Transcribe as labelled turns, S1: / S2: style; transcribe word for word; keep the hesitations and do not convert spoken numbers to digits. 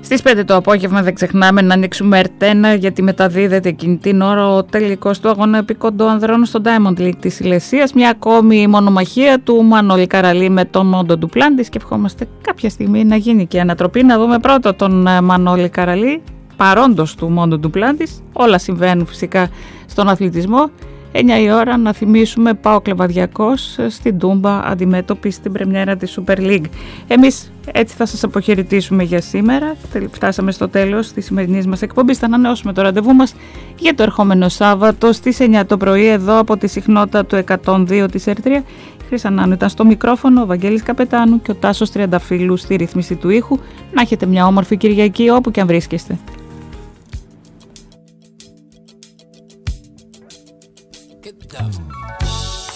S1: Στις πέντε το απόγευμα δεν ξεχνάμε να ανοίξουμε ερτ ένα, γιατί μεταδίδεται εκείνη την ώρα ο τελικός του αγώνα επί κοντοανδρών στο Diamond League της Ηλεσίας. Μια ακόμη μονομαχία του Μανώλη Καραλή με τον Μόντο Ντουπλάντης και ευχόμαστε κάποια στιγμή να γίνει και ανατροπή. Να δούμε πρώτα τον Μανώλη Καραλή, παρόντος του Μόντο Ντουπλάντης. Όλα συμβαίνουν φυσικά στον αθλητισμό. εννιά η ώρα να θυμίσουμε ΠΑΟΚ Λεβαδιακός στην Τούμπα αντιμέτωπη στην πρεμιέρα της Super League. Εμείς έτσι θα σας αποχαιρετήσουμε για σήμερα. Φτάσαμε στο τέλος της σημερινής μας εκπομπής. Θα ανανεώσουμε το ραντεβού μας για το ερχόμενο Σάββατο στις εννιά το πρωί εδώ από τη συχνότητα του εκατόν δύο της ερ τρία. Η Χρύσα Νάνου ήταν στο μικρόφωνο, ο Βαγγέλης Καπετάνου και ο Τάσος Τριανταφύλου στη ρύθμιση του ήχου. Να έχετε μια όμορφη Κυριακή όπου και αν βρίσκεστε.